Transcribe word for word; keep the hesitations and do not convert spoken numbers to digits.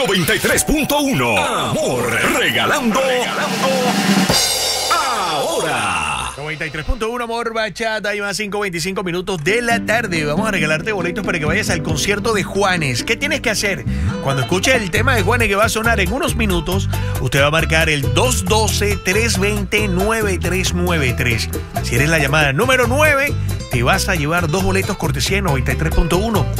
noventa y tres punto uno. Amor, regalando, regalando ahora. noventa y tres punto uno, Amor, Bachata, y más cinco veinticinco minutos de la tarde. Vamos a regalarte boletos para que vayas al concierto de Juanes. ¿Qué tienes que hacer? Cuando escuches el tema de Juanes que va a sonar en unos minutos, usted va a marcar el dos uno dos, tres dos cero, nueve tres nueve tres. Si eres la llamada número nueve, te vas a llevar dos boletos cortesía de noventa y tres punto uno.